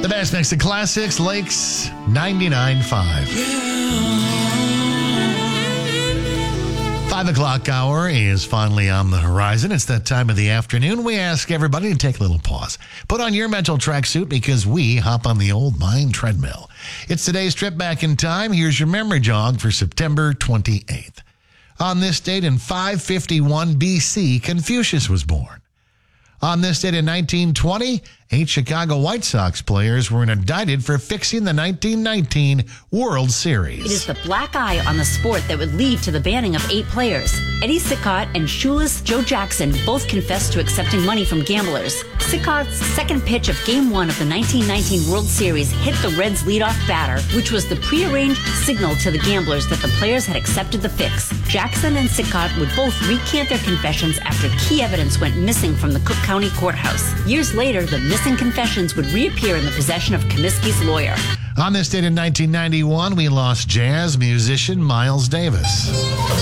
The best mix of classics, Lakes 99.5. 5 o'clock hour is finally on the horizon. It's that time of the afternoon. We ask everybody to take a little pause. Put on your mental tracksuit because we hop on the old mind treadmill. It's today's trip back in time. Here's your memory jog for September 28th. On this date in 551 BC, Confucius was born. On this date in 1920, 8 Chicago White Sox players were indicted for fixing the 1919 World Series. It is the black eye on the sport that would lead to the banning of 8 players. Eddie Sickott and shoeless Joe Jackson both confessed to accepting money from gamblers. Sickott's second pitch of Game 1 of the 1919 World Series hit the Reds' leadoff batter, which was the prearranged signal to the gamblers that the players had accepted the fix. Jackson and Sickott would both recant their confessions after key evidence went missing from the Cook County Courthouse. Years later, the missing confessions would reappear in the possession of Comiskey's lawyer. On this date in 1991, we lost jazz musician Miles Davis.